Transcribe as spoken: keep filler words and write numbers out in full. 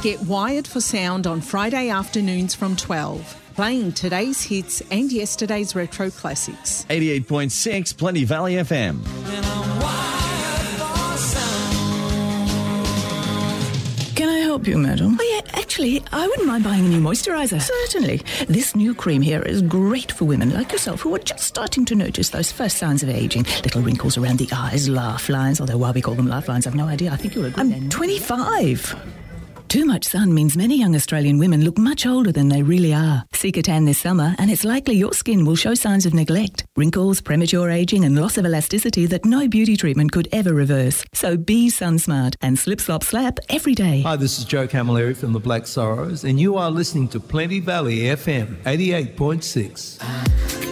Get wired for sound on Friday afternoons from twelve, playing today's hits and yesterday's retro classics. eighty-eight point six Plenty Valley F M. Can I help you, madam? Oh, yeah, actually, I wouldn't mind buying a new moisturiser. Certainly. This new cream here is great for women like yourself who are just starting to notice those first signs of ageing. Little wrinkles around the eyes, laugh lines, although why we call them laugh lines, I've no idea. I think you're a good I'm then. twenty-five. Too much sun means many young Australian women look much older than they really are. Seek a tan this summer and it's likely your skin will show signs of neglect, wrinkles, premature ageing and loss of elasticity that no beauty treatment could ever reverse. So be sun smart and slip slop slap every day. Hi, this is Joe Camilleri from the Black Sorrows and you are listening to Plenty Valley F M eighty-eight point six.